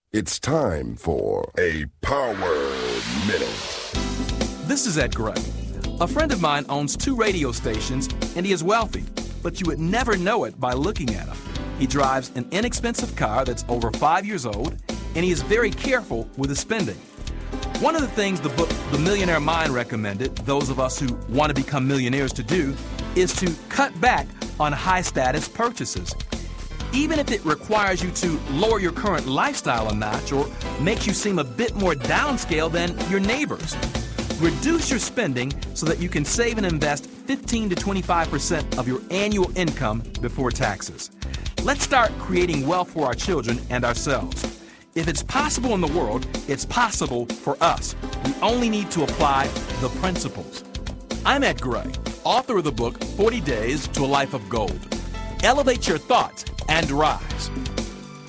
It's time for a Power Minute. This is Ed Gray. A friend of mine owns 2 radio stations, and he is wealthy, but you would never know it by looking at him. He drives an inexpensive car that's over 5 years old, and he is very careful with his spending. One of the things the book The Millionaire Mind recommended those of us who want to become millionaires to do is to cut back on high-status purchases. Even if it requires you to lower your current lifestyle a notch or makes you seem a bit more downscale than your neighbors. Reduce your spending so that you can save and invest 15 to 25% of your annual income before taxes. Let's start creating wealth for our children and ourselves. If it's possible in the world, it's possible for us. We only need to apply the principles. I'm Ed Gray, author of the book 40 Days to a Life of Gold. Elevate your thoughts and rise.